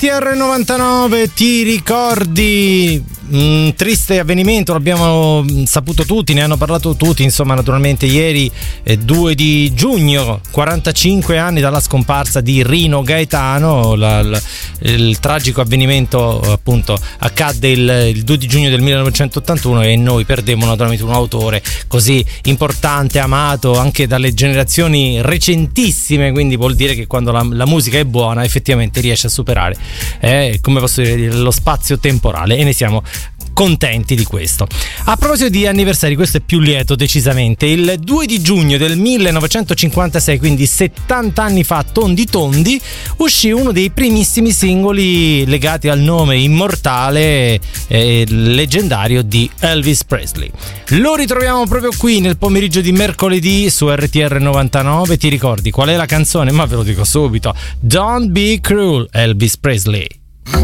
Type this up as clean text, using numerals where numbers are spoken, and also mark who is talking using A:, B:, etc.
A: RTR 99, ti ricordi? Un triste avvenimento, l'abbiamo saputo tutti, ne hanno parlato tutti, insomma, naturalmente ieri 2 di giugno, 45 anni dalla scomparsa di Rino Gaetano. Il tragico avvenimento appunto accadde il 2 di giugno del 1981 e noi perdemmo naturalmente un autore così importante, amato anche dalle generazioni recentissime, quindi vuol dire che quando la musica è buona effettivamente riesce a superare come posso dire, lo spazio temporale, e ne siamo contenti di questo. A proposito di anniversari, questo è più lieto decisamente. Il 2 di giugno del 1956, quindi 70 anni fa tondi tondi, uscì uno dei primissimi singoli legati al nome immortale leggendario di Elvis Presley. Lo ritroviamo proprio qui nel pomeriggio di mercoledì su RTR 99. Ti ricordi qual è la canzone? Ma ve lo dico subito: Don't Be Cruel, Elvis Presley.